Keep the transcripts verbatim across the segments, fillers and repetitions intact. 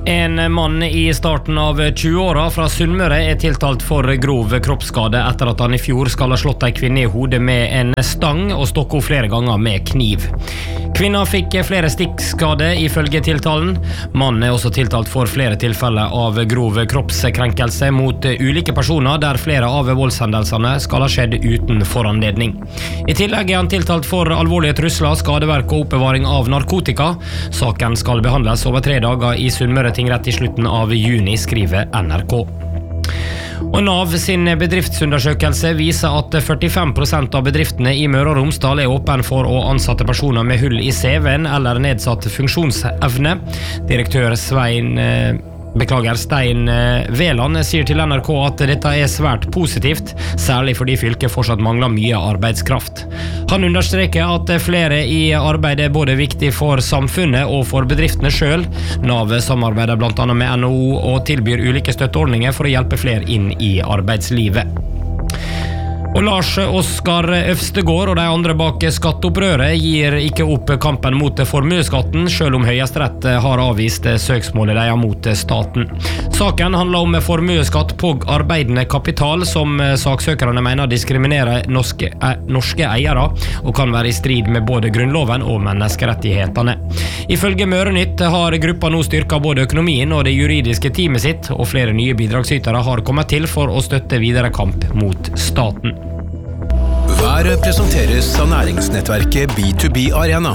En mann i starten av tjueåra fra Sunnmøre er tiltalt for grov kroppsskade etter at han i fjor skal ha slått en kvinne i hodet med en stang og stokket henne flere ganger med kniv. Kvinna fikk flere stikkskade ifølge tiltalen. Mannen er også tiltalt for flere tilfeller av grov kroppskrenkelse mot ulike personer der flere av voldshendelsene skal ha skjedd uten foranledning. I tillegg er han tiltalt for alvorlige trusler, skadeverk og oppbevaring av narkotika. Saken skal behandles over tre dager i Sunnmøre tingrett i slutten av juni, skriver N R K. Og Nav sin bedriftsundersøkelse viser at førtifem prosent av bedriftene i Møre og Romsdal er åpne for å ansatte personer med hull i C V-en eller nedsatt funksjonsevne. Direktør Svein Beklager, Stein Veland sier til N R K at dette er svært positivt, særlig fordi fylket fortsatt mangler mye arbeidskraft. Han understreker at flere i arbeid er både viktig for samfunnet og for bedriftene selv. Nav samarbeider blant annet med N H O og tilbyr ulike støtteordninger for å hjelpe flere inn i arbeidslivet. Og Lars Oskar Øvstegård og de andre bak skatteopprøret gir ikke opp kampen mot formueskatten, selv om Høyesterett har avvist søksmålet de har mot staten. Saken handler om formueskatt på arbeidende kapital, som saksøkerne mener diskriminerer norske, eh, norske eiere, og kan være i strid med både grunnloven og menneskerettighetene. Ifølge Mørenytt har gruppa nå styrket både økonomien og det juridiske teamet sitt, og flere nye bidragsytere har kommet til for å støtte videre kamp mot staten. Været presenteres av næringsnettverket B to B Arena.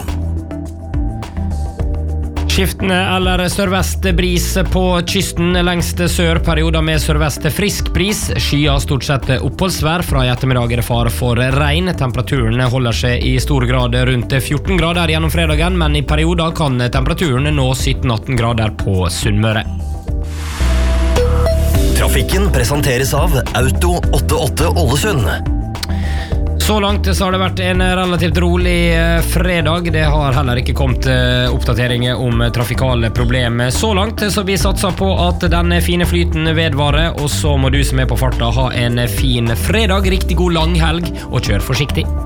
Skiftende eller sørvest bris på kysten, lengst sør perioder med sørvest frisk bris, skyer stort sett oppholdsvær. Fra i ettermiddag er det fare for regn. Temperaturen holder seg i stor grad rundt fjorten grader gjennom fredagen, men i perioder kan temperaturen nå sytten atten grader på Sunnmøre. Trafikken presenteres av Auto åttiåtte Ålesund. Så langt så har det vært en relativt rolig fredag. Det har heller ikke kommet oppdateringer om trafikale problemer så langt, så vi satser på at den fine flyten vedvarer, og så må du som er på farta ha en fin fredag, riktig god lang helg, og kjør forsiktig.